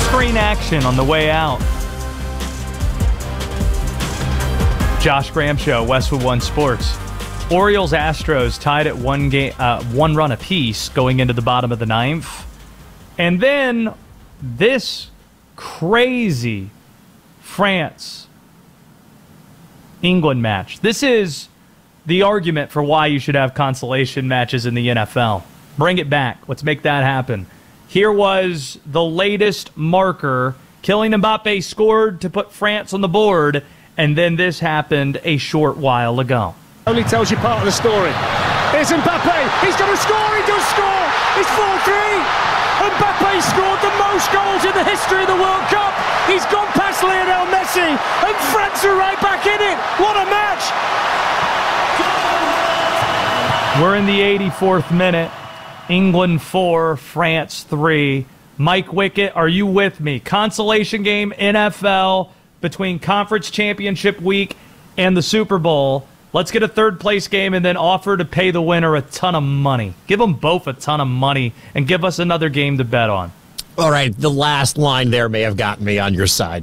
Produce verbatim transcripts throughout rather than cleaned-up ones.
screen action on the way out. Josh Graham Show, Westwood One Sports. Orioles Astros tied at one game, uh, one run apiece going into the bottom of the ninth, and then this crazy France England match. This is the argument for why you should have consolation matches in the N F L. Bring it back. Let's make that happen. Here was the latest marker. Kylian Mbappe scored to put France on the board, and then this happened a short while ago. Only tells you part of the story. Here's Mbappe. He's going to score. He does score. It's four three. Mbappe scored the most goals in the history of the World Cup. He's gone past Lionel Messi, and France are right back in it. What a match. We're in the eighty-fourth minute. England four, France three. Mike Wickett, are you with me? Consolation game, N F L, between Conference Championship Week and the Super Bowl. Let's get a third-place game and then offer to pay the winner a ton of money. Give them both a ton of money and give us another game to bet on. All right, the last line there may have gotten me on your side.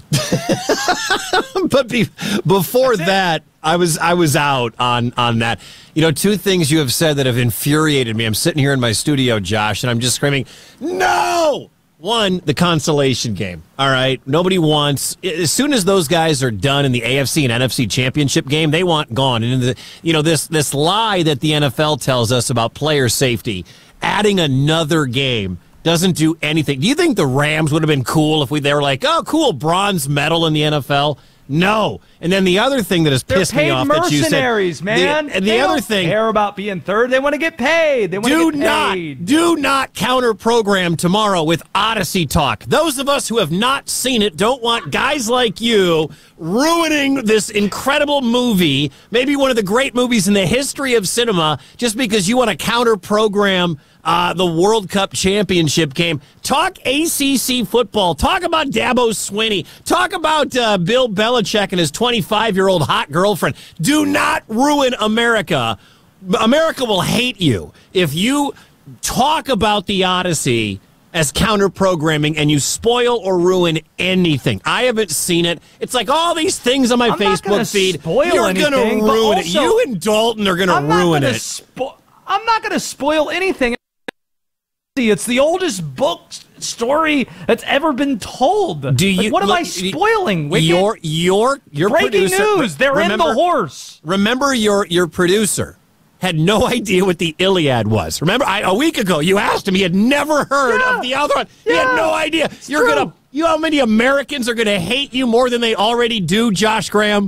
But be, before that, I was I was out on, on that. You know, two things you have said that have infuriated me. I'm sitting here in my studio, Josh, and I'm just screaming, no! One, the consolation game. All right, nobody wants. As soon as those guys are done in the A F C and N F C championship game, they want gone. And the, you know this this lie that the N F L tells us about player safety, adding another game doesn't do anything. Do you think the Rams would have been cool if we they were like, oh, cool, bronze medal in the N F L? No. And then the other thing that has They're pissed me off that you said, mercenaries, man. The, and they the other don't thing, care about being third. They want to get paid. They want do to get paid. not, do not counter program tomorrow with Odyssey talk. Those of us who have not seen it don't want guys like you ruining this incredible movie, maybe one of the great movies in the history of cinema, just because you want to counter program Uh, the World Cup championship game. Talk A C C football. Talk about Dabo Swinney. Talk about uh, Bill Belichick and his twenty-five-year-old hot girlfriend. Do not ruin America. America will hate you if you talk about the Odyssey as counter-programming and you spoil or ruin anything. I haven't seen it. It's like all these things on my I'm Facebook feed. Spoil You're going to ruin it. You and Dalton are going to ruin it. Spo- I'm not going to spoil anything. It's the oldest book story that's ever been told. Do you, like, what am look, I spoiling? Wicked? Your your your breaking producer, news. They're remember, in the horse. Remember, your your producer had no idea what the Iliad was. Remember, I, a week ago you asked him. He had never heard yeah. of the other one. He yeah. had no idea. It's You're true. gonna. You know how many Americans are gonna hate you more than they already do, Josh Graham?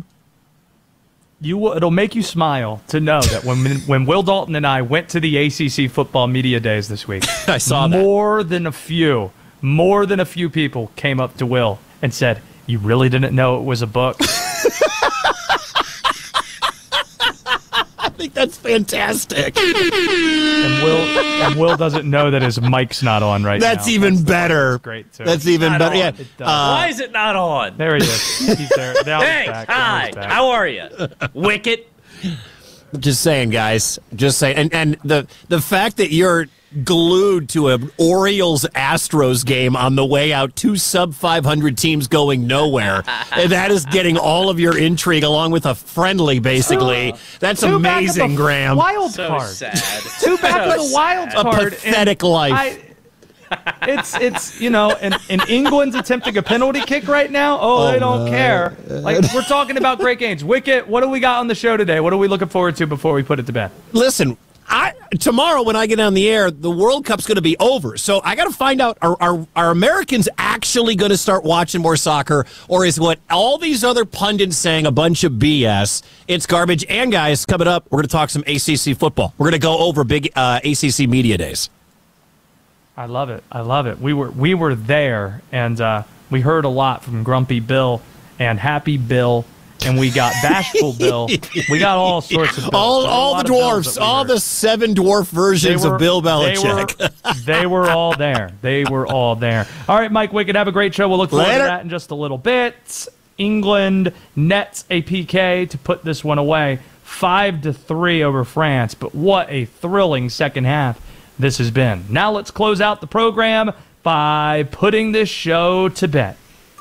You will, it'll make you smile to know that when when Will Dalton and I went to the A C C football media days this week, I saw that. More than a few, more than a few people came up to Will and said, "You really didn't know it was a book?" I think that's fantastic. And Will and Will doesn't know that his mic's not on right that's now. Even that's better. That's great too. That's even Not better. on. Yeah. It does. Uh, Why is it not on? There he is. He's there. Now he's Hey, back. Now hi. he's back. How are you? Wicket. Just saying, guys. Just saying. And and the the fact that you're glued to an Orioles Astros game on the way out, two sub five hundred teams going nowhere, and that is getting all of your intrigue along with a friendly, basically. That's Two back amazing, of the Graham. Wild So card. sad. Two back So of the wild sad. A card. pathetic and life. I, it's it's you know, and, and England's attempting a penalty kick right now. Oh, Oh, they don't no. care. Like, we're talking about great games. Wicket, what do we got on the show today? What are we looking forward to before we put it to bed? Listen, I tomorrow when I get on the air, the World Cup's going to be over. So I got to find out, are, are, are Americans actually going to start watching more soccer, or is what all these other pundits saying a bunch of B S? It's garbage. And, guys, coming up, we're going to talk some A C C football. We're going to go over big uh, A C C media days. I love it. I love it. We were we were there, and uh, we heard a lot from Grumpy Bill and Happy Bill, and we got Bashful Bill. We got all sorts of Bills. All, There were a all lot the of Bills dwarfs, that we all heard. the seven dwarf versions They were- of Bill Belichick. They were, they were all there. They were all there. All right, Mike Wickett, have a great show. We'll look forward Later. to that in just a little bit. England nets a P K to put this one away, five to three over France. But what a thrilling second half this has been. Now let's close out the program. by putting this show to bed.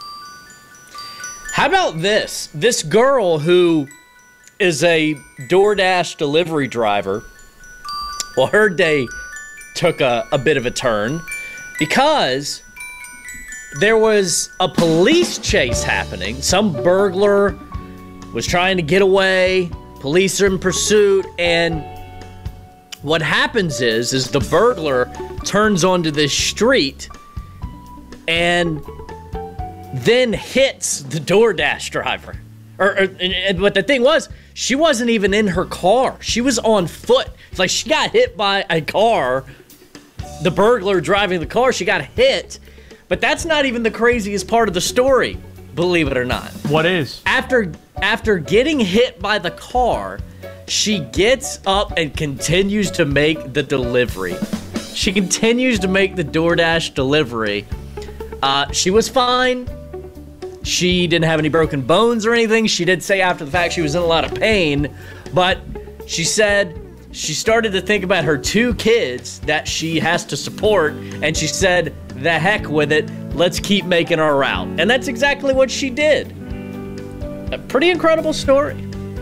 How about this? This girl who is a DoorDash delivery driver, well, her day took a, a bit of a turn because there was a police chase happening. Some burglar was trying to get away. Police are in pursuit, and what happens is, is the burglar turns onto this street and then hits the DoorDash driver. Or, or and, and, but the thing was, she wasn't even in her car. She was on foot. It's like she got hit by a car. The burglar driving the car, she got hit. But that's not even the craziest part of the story, believe it or not. What is? After after getting hit by the car, she gets up and continues to make the delivery. She continues to make the DoorDash delivery. Uh, she was fine. She didn't have any broken bones or anything. She did say after the fact she was in a lot of pain, but she said she started to think about her two kids that she has to support, and she said, the heck with it, let's keep making our route. And that's exactly what she did. A pretty incredible story.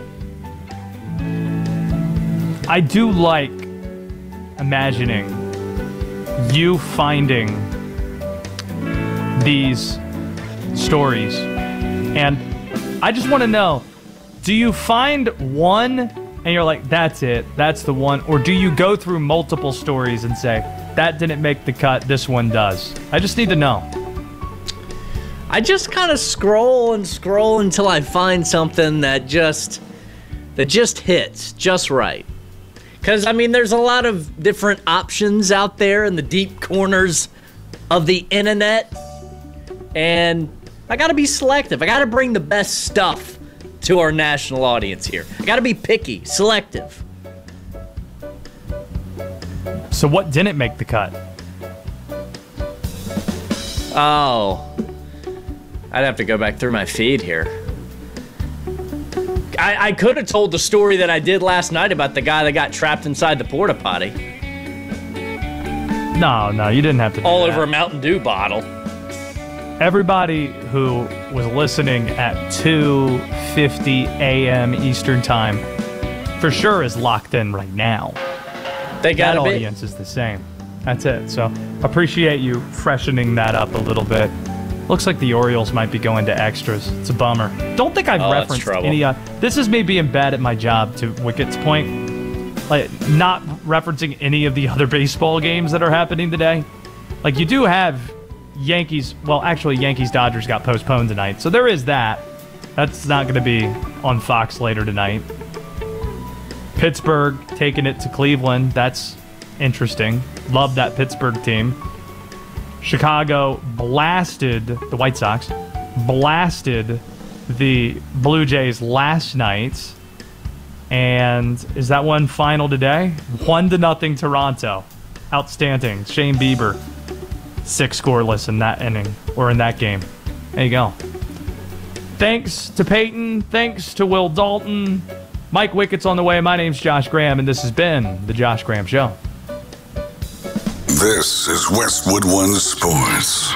I do like imagining you finding these stories. And I just want to know, do you find one and you're like, that's it, that's the one? Or do you go through multiple stories and say, that didn't make the cut, this one does? I just need to know. I just kind of scroll and scroll until I find something that just that just hits just right. Because, I mean, there's a lot of different options out there in the deep corners of the internet. And I got to be selective. I got to bring the best stuff to our national audience here. I got to be picky, selective. So what didn't make the cut? Oh. I'd have to go back through my feed here. I, I could have told the story that I did last night about the guy that got trapped inside the porta potty. No, no, you didn't have to do All that. over a Mountain Dew bottle. Everybody who was listening at two fifty a.m. Eastern Time for sure is locked in right now. They got That a bit. audience is the same. That's it. So appreciate you freshening that up a little bit. Looks like the Orioles might be going to extras. It's a bummer. Don't think I've Oh, that's referenced trouble. any. Uh, this is me being bad at my job, to Wicket's point. Like, not referencing any of the other baseball games that are happening today. Like, you do have Yankees. Well, actually, Yankees Dodgers got postponed tonight, so there is that. That's not going to be on Fox later tonight. Pittsburgh taking it to Cleveland. That's interesting. Love that Pittsburgh team. Chicago blasted the White Sox, blasted the Blue Jays last night. And is that one final today? One to nothing Toronto. Outstanding. Shane Bieber, six scoreless in that inning, or in that game. There you go. Thanks to Peyton. Thanks to Will Dalton. Mike Wicket's on the way. My name's Josh Graham, and this has been The Josh Graham Show. This is Westwood One Sports.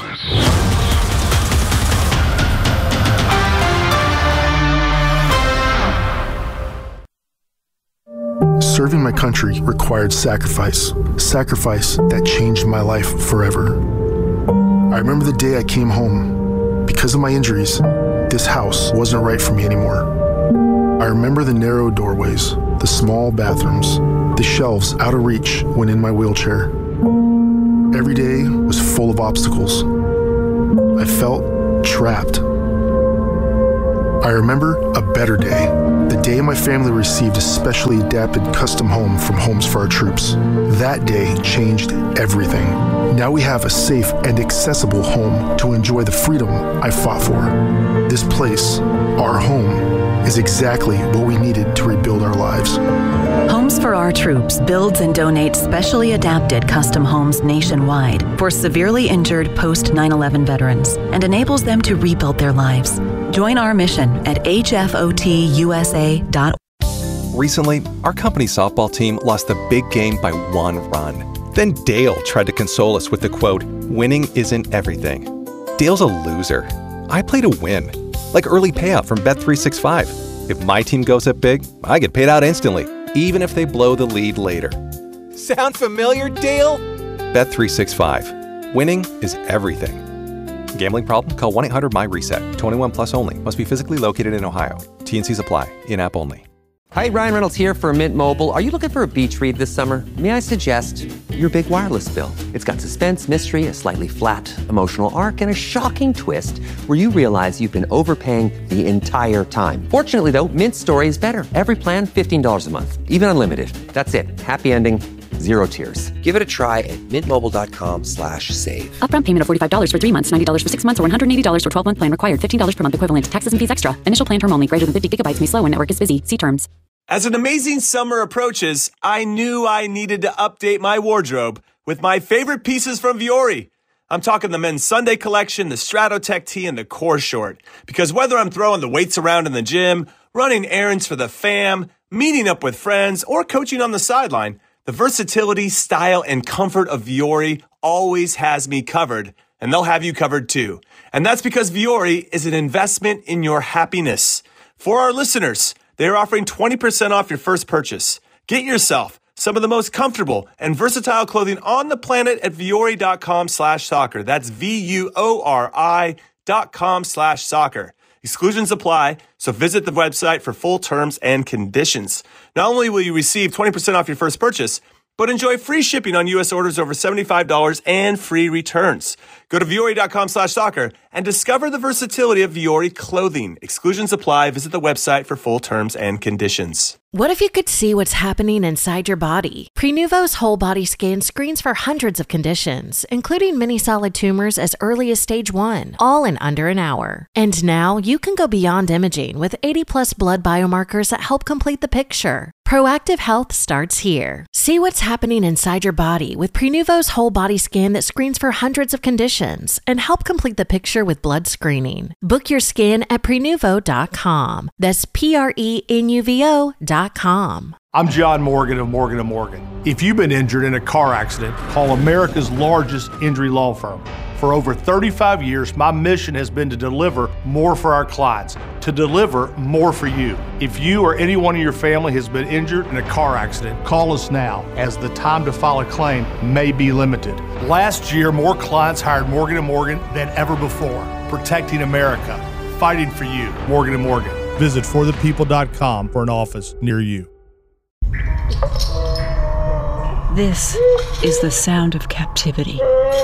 Serving my country required sacrifice, sacrifice that changed my life forever. I remember the day I came home. Because of my injuries, this house wasn't right for me anymore. I remember the narrow doorways, the small bathrooms, the shelves out of reach when in my wheelchair. Every day was full of obstacles. I felt trapped. I remember a better day, the day my family received a specially adapted custom home from Homes for Our Troops. That day changed everything. Now we have a safe and accessible home to enjoy the freedom I fought for. This place, our home, is exactly what we needed to rebuild our lives. Homes for Our Troops builds and donates specially adapted custom homes nationwide for severely injured post nine eleven veterans and enables them to rebuild their lives. Join our mission at H F O T U S A dot org. Recently, our company softball team lost the big game by one run. Then Dale tried to console us with the quote, "Winning isn't everything." Dale's a loser. I play to win. Like early payout from Bet three sixty-five. If my team goes up big, I get paid out instantly, even if they blow the lead later. Sound familiar, Dale? Bet three sixty-five. Winning is everything. Gambling problem? Call one eight hundred my reset. twenty-one plus only. Must be physically located in Ohio. T and C's apply. In-app only. Hi, Ryan Reynolds here for Mint Mobile. Are you looking for a beach read this summer? May I suggest your big wireless bill? It's got suspense, mystery, a slightly flat, emotional arc, and a shocking twist where you realize you've been overpaying the entire time. Fortunately, though, Mint's story is better. Every plan, fifteen dollars a month. Even unlimited. That's it. Happy ending. Zero tears. Give it a try at mintmobile.com slash save. Upfront payment of forty-five dollars for three months, ninety dollars for six months, or one hundred eighty dollars for twelve-month plan required. fifteen dollars per month equivalent. Taxes and fees extra. Initial plan term only. Greater than fifty gigabytes may slow when network is busy. See terms. As an amazing summer approaches, I knew I needed to update my wardrobe with my favorite pieces from Vuori. I'm talking the men's Sunday collection, the Stratotech tee, and the core short. Because whether I'm throwing the weights around in the gym, running errands for the fam, meeting up with friends, or coaching on the sideline, the versatility, style, and comfort of Vuori always has me covered, and they'll have you covered too. And that's because Vuori is an investment in your happiness. For our listeners, they are offering twenty percent off your first purchase. Get yourself some of the most comfortable and versatile clothing on the planet at Vuori.com slash soccer. That's V-U-O-R-I dot com slash soccer. Exclusions apply, so visit the website for full terms and conditions. Not only will you receive twenty percent off your first purchase, but enjoy free shipping on U S orders over seventy-five dollars and free returns. Go to Vuori.com slash soccer and discover the versatility of Vuori clothing. Exclusions apply. Visit the website for full terms and conditions. What if you could see what's happening inside your body? Prenuvo's whole body scan screens for hundreds of conditions, including many solid tumors as early as stage one, all in under an hour. And now you can go beyond imaging with eighty plus blood biomarkers that help complete the picture. Proactive health starts here. See what's happening inside your body with Prenuvo's whole body scan that screens for hundreds of conditions and help complete the picture with blood screening. Book your scan at Prenuvo dot com. That's P R E N U V O dot com. I'm John Morgan of Morgan and Morgan. If you've been injured in a car accident, call America's largest injury law firm. For over thirty-five years, my mission has been to deliver more for our clients, to deliver more for you. If you or anyone in your family has been injured in a car accident, call us now, as the time to file a claim may be limited. Last year, more clients hired Morgan and Morgan than ever before, protecting America, fighting for you. Morgan and Morgan. Visit for the people dot com for an office near you. This is the sound of captivity.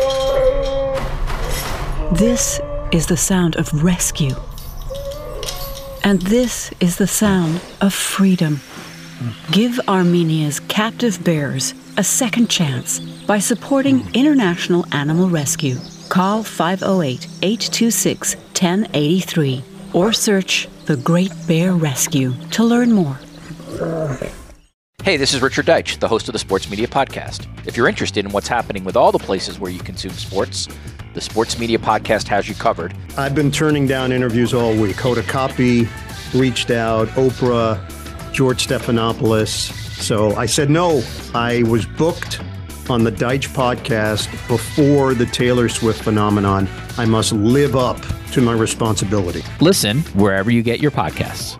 This is the sound of rescue. And this is the sound of freedom. Give Armenia's captive bears a second chance by supporting International Animal Rescue. Call five oh eight, eight two six, one oh eight three or search The Great Bear Rescue to learn more. Hey, this is Richard Deitch, the host of the Sports Media Podcast. If you're interested in what's happening with all the places where you consume sports, the Sports Media Podcast has you covered. I've been turning down interviews all week. Hoda Kotb reached out, Oprah, George Stephanopoulos. So I said no. I was booked on the Deitch Podcast before the Taylor Swift phenomenon. I must live up to my responsibility. Listen wherever you get your podcasts.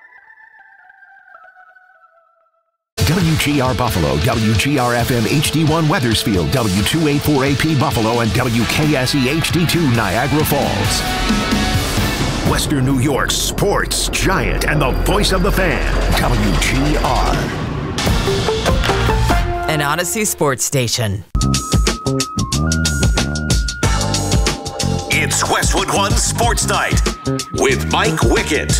W G R Buffalo, W G R F M H D one Weathersfield, W two eighty-four A P Buffalo, and W K S E H D two Niagara Falls. Western New York's sports giant and the voice of the fan, W G R. An Odyssey sports station. It's Westwood One Sports Night with Mike Wickett.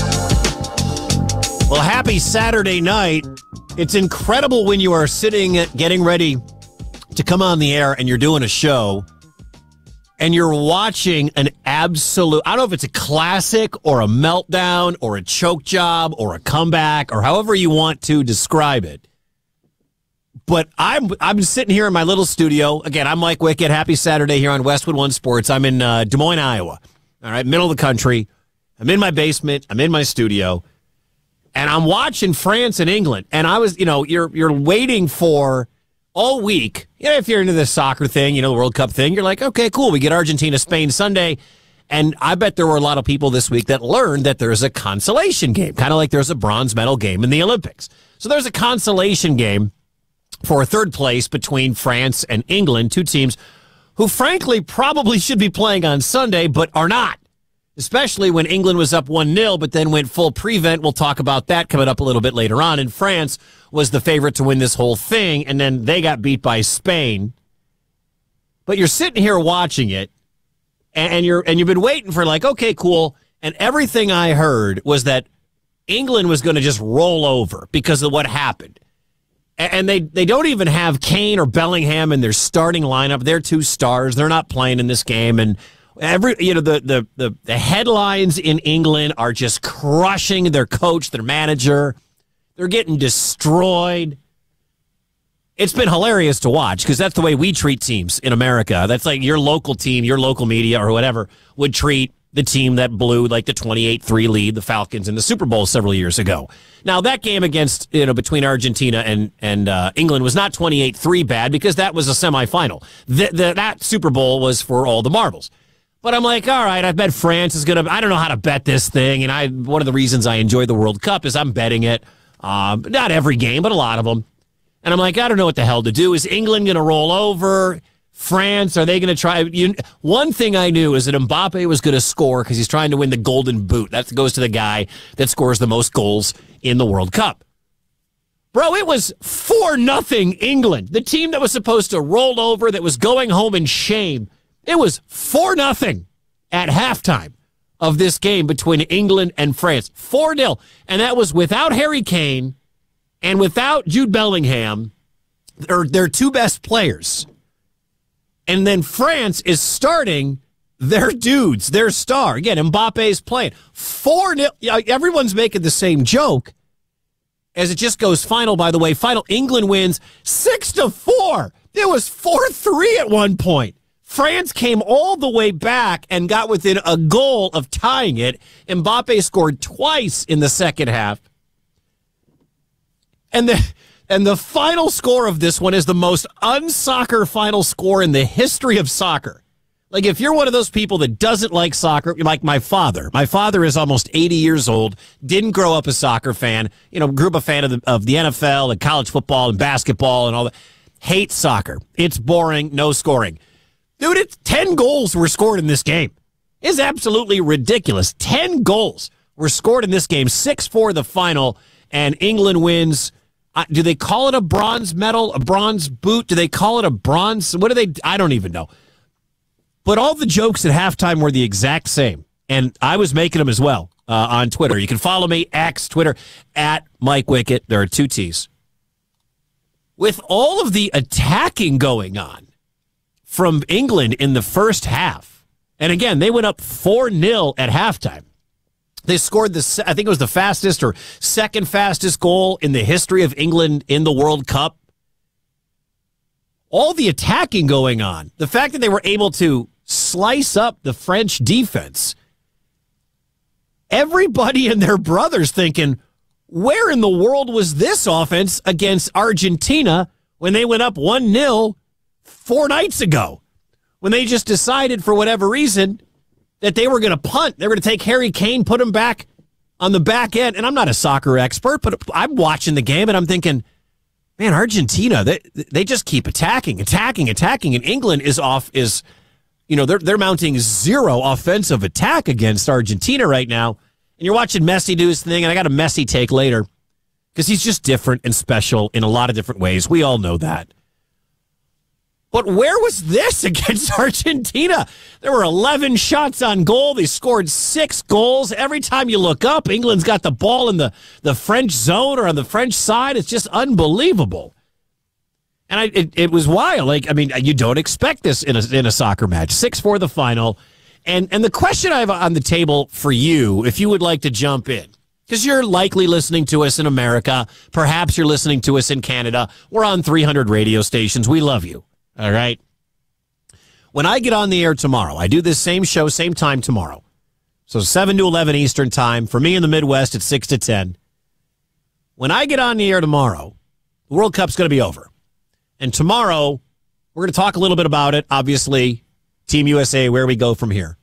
Well, happy Saturday night. It's incredible when you are sitting getting ready to come on the air and you're doing a show and you're watching an absolute, I don't know if it's a classic or a meltdown or a choke job or a comeback or however you want to describe it. But I'm I'm sitting here in my little studio. Again, I'm Mike Wickett. Happy Saturday here on Westwood One Sports. I'm in uh, Des Moines, Iowa. All right, middle of the country. I'm in my basement. I'm in my studio. And I'm watching France and England, and I was, you know, you're you're waiting for all week, you know, if you're into this soccer thing, you know, the World Cup thing, you're like, okay, cool. We get Argentina, Spain Sunday. And I bet there were a lot of people this week that learned that there's a consolation game, kind of like there's a bronze medal game in the Olympics. So there's a consolation game for third place between France and England, two teams who, frankly, probably should be playing on Sunday, but are not, especially when England was up one nil, but then went full prevent. We'll talk about that coming up a little bit later on. And France was the favorite to win this whole thing, and then they got beat by Spain. But you're sitting here watching it, and you're and you've been waiting for like, okay, cool. And everything I heard was that England was going to just roll over because of what happened. And they, they don't even have Kane or Bellingham in their starting lineup. They're two stars. They're not playing in this game. And every you know the the the, the headlines in England are just crushing their coach, their manager. They're getting destroyed. It's been hilarious to watch because that's the way we treat teams in America. That's like your local team, your local media or whatever would treat the team that blew like the twenty-eight three lead, the Falcons, in the Super Bowl several years ago. Now, that game against, you know, between Argentina and, and uh, England was not twenty-eight three bad because that was a semifinal. The, the, that Super Bowl was for all the marbles. But I'm like, all right, I bet France is going to, I don't know how to bet this thing. And I one of the reasons I enjoy the World Cup is I'm betting it. Um, not every game, but a lot of them. And I'm like, I don't know what the hell to do. Is England going to roll over? France, are they going to try? You, one thing I knew is that Mbappe was going to score because he's trying to win the Golden Boot. That goes to the guy that scores the most goals in the World Cup. Bro, it was four nothing England. The team that was supposed to roll over, that was going home in shame. It was four nothing at halftime of this game between England and France. four nil. And that was without Harry Kane and without Jude Bellingham, their, their two best players. And then France is starting their dudes, their star. Again, Mbappe's playing. four nil. Everyone's making the same joke as it just goes final, by the way. Final, England wins six to four. It was four three at one point. France came all the way back and got within a goal of tying it. Mbappe scored twice in the second half. And the... And the final score of this one is the most unsoccer final score in the history of soccer. Like, if you're one of those people that doesn't like soccer, like my father. My father is almost eighty years old, didn't grow up a soccer fan, you know, grew up a fan of the, of the N F L and college football and basketball and all that. Hates soccer. It's boring, no scoring. Dude, it's ten goals were scored in this game. It's absolutely ridiculous. ten goals were scored in this game. six four the final, and England wins. Uh, do they call it a bronze medal, a bronze boot? Do they call it a bronze? What do they? I don't even know. But all the jokes at halftime were the exact same. And I was making them as well uh, on Twitter. You can follow me, X, Twitter, at Mike Wickett. There are two T's. With all of the attacking going on from England in the first half, and again, they went up four nil at halftime. They scored the, I think it was the fastest or second fastest goal in the history of England in the World Cup. All the attacking going on, the fact that they were able to slice up the French defense, everybody and their brothers thinking, where in the world was this offense against Argentina when they went up one nil four nights ago? When they just decided for whatever reason that they were going to punt. They were going to take Harry Kane, put him back on the back end. And I'm not a soccer expert, but I'm watching the game and I'm thinking, man, Argentina, they they just keep attacking, attacking, attacking. And England is off, is, you know, they're, they're mounting zero offensive attack against Argentina right now. And you're watching Messi do his thing, and I got a Messi take later because he's just different and special in a lot of different ways. We all know that. But where was this against Argentina? There were eleven shots on goal. They scored six goals. Every time you look up, England's got the ball in the, the French zone or on the French side. It's just unbelievable. And I, it, it was wild. Like, I mean, you don't expect this in a, in a soccer match. six four the final. And, and the question I have on the table for you, if you would like to jump in, because you're likely listening to us in America. Perhaps you're listening to us in Canada. We're on three hundred radio stations. We love you. All right. When I get on the air tomorrow, I do this same show, same time tomorrow. So seven to eleven Eastern time. For me in the Midwest, it's six to ten. When I get on the air tomorrow, the World Cup's going to be over. And tomorrow, we're going to talk a little bit about it. Obviously, Team U S A, where we go from here.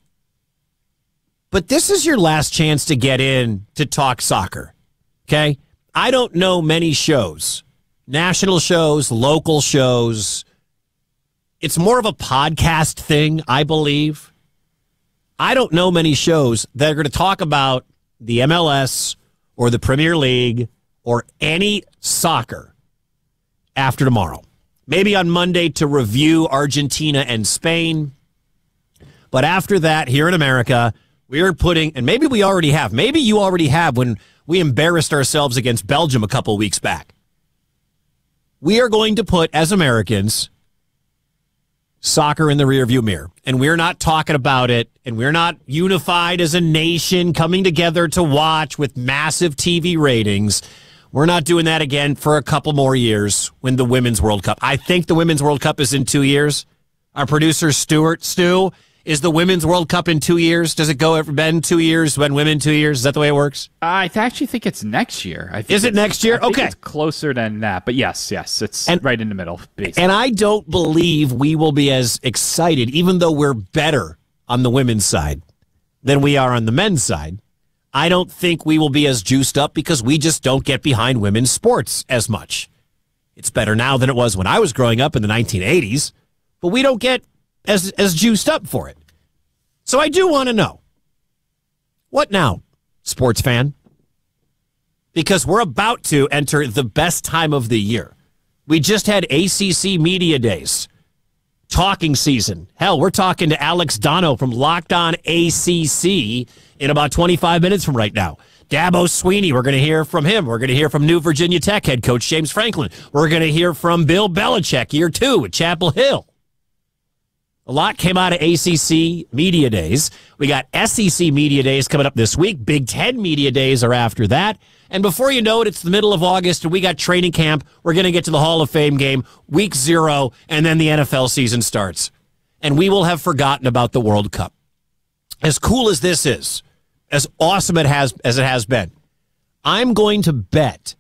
But this is your last chance to get in to talk soccer, okay? I don't know many shows, national shows, local shows. It's more of a podcast thing, I believe. I don't know many shows that are going to talk about the M L S or the Premier League or any soccer after tomorrow. Maybe on Monday to review Argentina and Spain. But after that, here in America, we are putting, and maybe we already have, maybe you already have when we embarrassed ourselves against Belgium a couple weeks back. We are going to put, as Americans, soccer in the rearview mirror. And we're not talking about it, and we're not unified as a nation coming together to watch with massive T V ratings. We're not doing that again for a couple more years when the Women's World Cup. I think the Women's World Cup is in two years. Our producer, Stuart, Stu, is the Women's World Cup in two years? Does it go every been two years, when women two years? Is that the way it works? I actually think it's next year. I think is it next year? I think okay. It's closer than that. But yes, yes, it's and, right in the middle. Basically. And I don't believe we will be as excited, even though we're better on the women's side than we are on the men's side. I don't think we will be as juiced up because we just don't get behind women's sports as much. It's better now than it was when I was growing up in the nineteen eighties, but we don't get as as juiced up for it. So I do want to know, what now, sports fan? Because we're about to enter the best time of the year. We just had A C C Media Days, talking season. Hell, we're talking to Alex Dono from Locked On A C C in about twenty-five minutes from right now. Dabo Sweeney, we're going to hear from him. We're going to hear from New Virginia Tech head coach James Franklin. We're going to hear from Bill Belichick, year two at Chapel Hill. A lot came out of A C C Media Days. We got S E C Media Days coming up this week. Big Ten Media Days are after that. And before you know it, it's the middle of August, and we got training camp. We're going to get to the Hall of Fame game, week zero, and then the N F L season starts. And we will have forgotten about the World Cup. As cool as this is, as awesome it has as it has been, I'm going to bet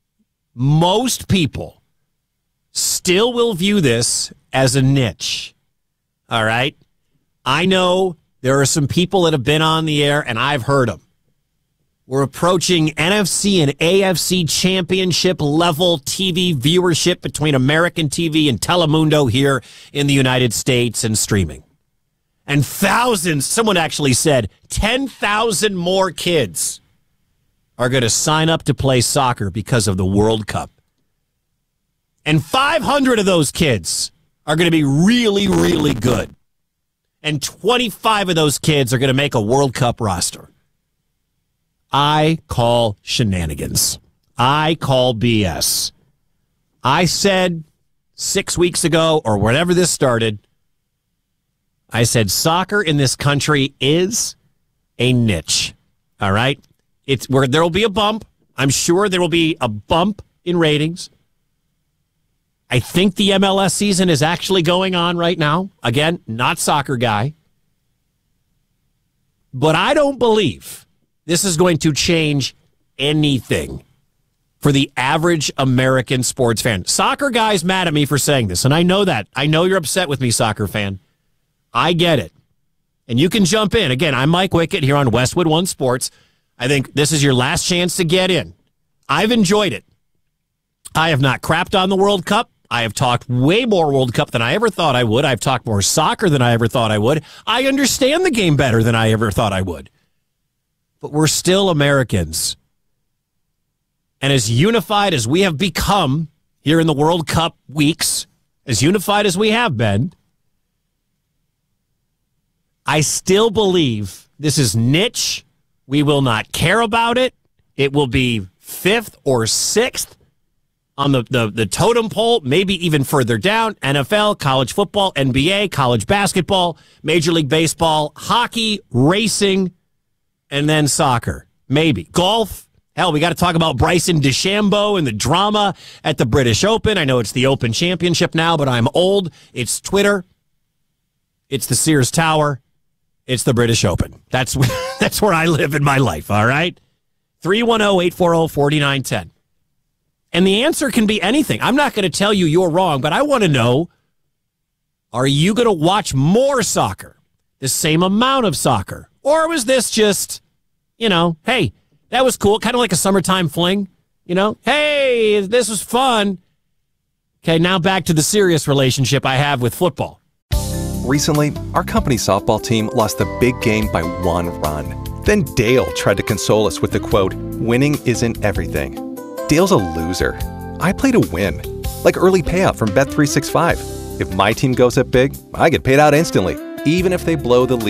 most people still will view this as a niche. All right? I know there are some people that have been on the air, and I've heard them. We're approaching N F C and A F C championship level T V viewership between American T V and Telemundo here in the United States and streaming. And thousands, someone actually said, ten thousand more kids are going to sign up to play soccer because of the World Cup. And five hundred of those kids are going to be really, really good. And twenty-five of those kids are going to make a World Cup roster. I call shenanigans. I call B S. I said six weeks ago, or whenever this started, I said soccer in this country is a niche. All right? It's where there will be a bump. I'm sure there will be a bump in ratings. I think the M L S season is actually going on right now. Again, not soccer guy. But I don't believe this is going to change anything for the average American sports fan. Soccer guy's mad at me for saying this, and I know that. I know you're upset with me, soccer fan. I get it. And you can jump in. Again, I'm Mike Wickett here on Westwood One Sports. I think this is your last chance to get in. I've enjoyed it. I have not crapped on the World Cup. I have talked way more World Cup than I ever thought I would. I've talked more soccer than I ever thought I would. I understand the game better than I ever thought I would. But we're still Americans. And as unified as we have become here in the World Cup weeks, as unified as we have been, I still believe this is niche. We will not care about it. It will be fifth or sixth on the, the, the totem pole, maybe even further down. N F L, college football, N B A, college basketball, Major League Baseball, hockey, racing, and then soccer. Maybe. Golf. Hell, we got to talk about Bryson DeChambeau and the drama at the British Open. I know it's the Open Championship now, but I'm old. It's Twitter. It's the Sears Tower. It's the British Open. That's, that's where I live in my life, all right? three one zero, eight four zero, four nine one zero. And the answer can be anything. I'm not going to tell you you're wrong, but I want to know, are you going to watch more soccer? The same amount of soccer? Or was this just, you know, hey, that was cool, kind of like a summertime fling, you know? Hey, this was fun. Okay, now back to the serious relationship I have with football. Recently, our company softball team lost the big game by one run. Then Dale tried to console us with the quote, winning isn't everything. Dale's a loser. I play to win. Like early payout from Bet three sixty-five. If my team goes up big, I get paid out instantly, even if they blow the lead.